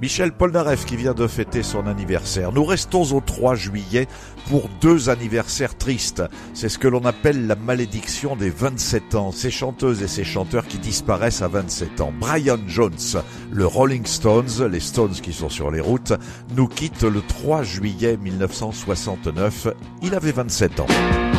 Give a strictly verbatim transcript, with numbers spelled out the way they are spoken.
Michel Polnareff qui vient de fêter son anniversaire. Nous restons au trois juillet pour deux anniversaires tristes. C'est ce que l'on appelle la malédiction des vingt-sept ans. Ces chanteuses et ces chanteurs qui disparaissent à vingt-sept ans. Brian Jones, le Rolling Stones, les Stones qui sont sur les routes, nous quitte le trois juillet mille neuf cent soixante-neuf. Il avait vingt-sept ans.